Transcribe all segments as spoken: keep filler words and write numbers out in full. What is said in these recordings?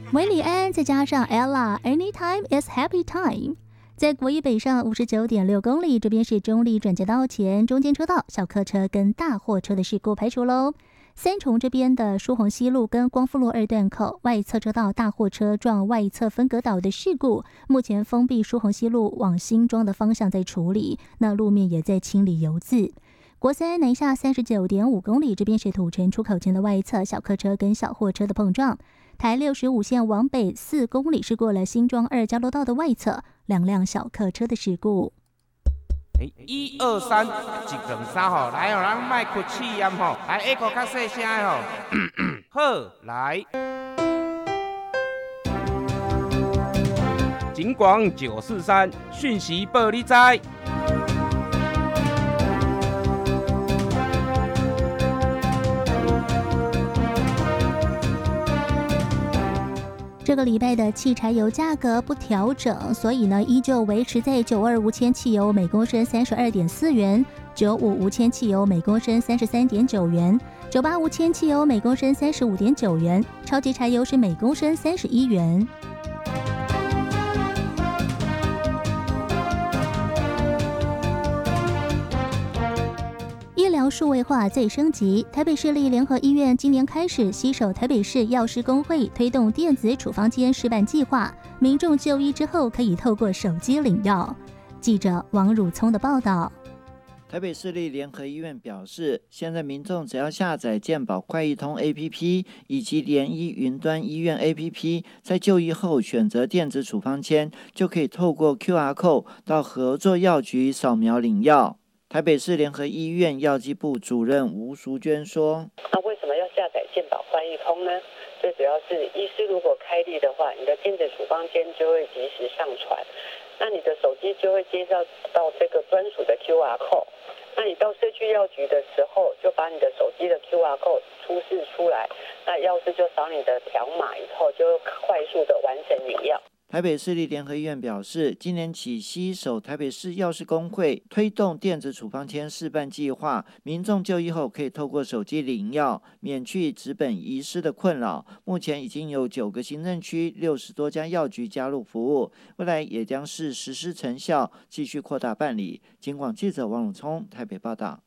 韦礼安再加上 Ella Anytime is Happy Time。在国一北上五十九点六公里，这边是中立转接道前中间车道小客车跟大货车的事故排除喽。三重这边的疏洪西路跟光复路二段口外侧车道大货车撞外侧分隔岛的事故，目前封闭疏洪西路往新庄的方向在处理，那路面也在清理油渍。国三南下三十九点五公里，这边是土城出口前的外侧小客车跟小货车的碰撞。台六十五线往北四公里是过了新庄二交流道的外侧，两辆小客车的事故。 一二三，一两三吼，来哦，咱卖哭气音吼，来 echo 较细声的吼，好，来。警广九四三，讯息报你知。 这个礼拜的汽柴油价格不调整，所以呢，依旧维持在九二无铅汽油每公升三十二点四元，九五无铅汽油每公升三十三点九元，九八无铅汽油每公升三十五点九元，超级柴油是每公升三十一元。医疗数位化再升级，台北市立联合医院今年开始携手台北市药师公会推动电子处方间示范计划，民众就医之后可以透过手机领药。记者王汝聪的报道。 台北市立联合医院表示，现在民众只要下载健保快易通 A P P 以及联医云端医院 A P P， 在就医后选择电子处方签，就可以透过 Q R code 到合作药局扫描领药。台北市联合医院药剂部主任吴淑娟说：“ 那为什么要下载健保快易通呢？最主要是医师如果开立的话，你的电子处方签就会及时上传，那你的手机就会接到到这个专属的 Q R code。那你到社区药局的时候，就把你的手机的 Q R code 出示出来，那药师就扫你的条码以后，就快速的完成领药。” 台北市立联合医院表示，今年起携手台北市药师公会推动电子处方签示范计划，民众就医后可以透过手机领药，免去纸本遗失的困扰。目前已经有九个行政区六十多家药局加入服务，未来也将视实施成效，继续扩大办理。警广记者王永聪台北报道。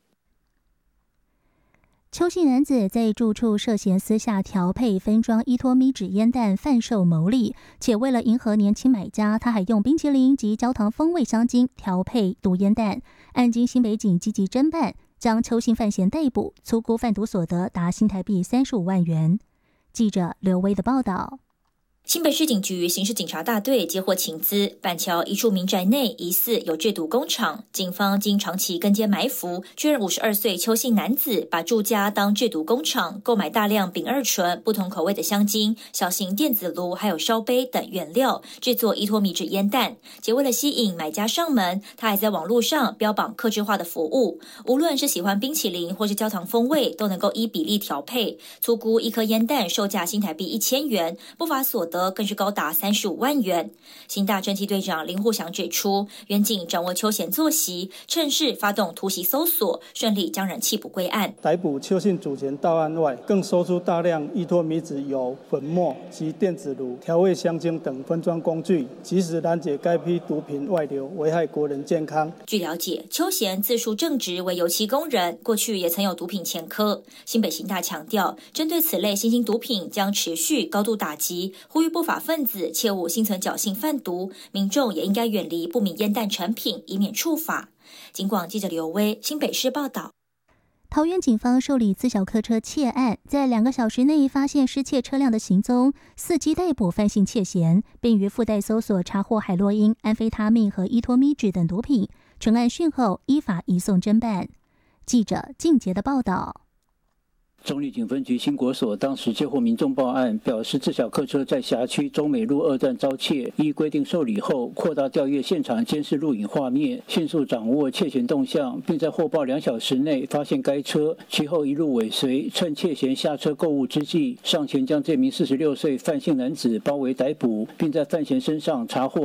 邱姓男子在住处涉嫌私下调配分装依托咪纸烟弹贩售牟利，且为了迎合年轻买家，他还用冰淇淋及焦糖风味香精调配毒烟弹。案经新北警积极侦办，将邱姓犯嫌逮捕，粗估贩毒所得达新台币三十五万元。记者刘威的报道。 新北市警局刑事警察大队接获情资，板桥一处民宅内疑似有制毒工厂，警方经长期跟监埋伏，确认五十二岁邱姓男子把住家当制毒工厂，购买大量丙二醇、不同口味的香精、小型电子炉还有烧杯等原料，制作依托米纸烟弹。且为了吸引买家上门，他还在网络上标榜客制化的服务，无论是喜欢冰淇淋或是焦糖风味，都能够依比例调配。粗估一颗烟弹售价新台币一千元，不法所得更是高达三十五万元。新大侦缉队长林户祥指出，远警掌握邱嫌作息，趁势发动突袭搜索，顺利将人缉捕归案。 逮捕邱姓主嫌到案外，更搜出大量依托米纸油、粉末及电子炉、调味香精等分装工具，及时拦截该批毒品外流，危害国人健康。 据了解，邱嫌自述正职为油漆工人，过去也曾有毒品前科。新北刑大强调，针对此类新兴毒品将持续高度打击，呼吁不法分子切勿心存侥幸贩毒，民众也应该远离不明烟弹产品，以免触法。警广记者刘威新北市报道。 桃园警方受理自小客车窃案，在两个小时内发现失窃车辆的行踪，伺机逮捕犯性窃嫌，并于附带搜索查获海洛因、安非他命和依托咪酯等毒品。全案讯后依法移送侦办。记者靳杰的报道。 中坜警分局新国所当时接获民众报案，表示自小客车在辖区中美路二站遭窃，依规定受理后，扩大调阅现场监视录影画面，迅速掌握窃嫌动向，并在获报两小时内发现该车，其后一路尾随，趁窃嫌下车购物之际，上前将这名四十六岁范姓男子包围逮捕，并在范嫌身上查获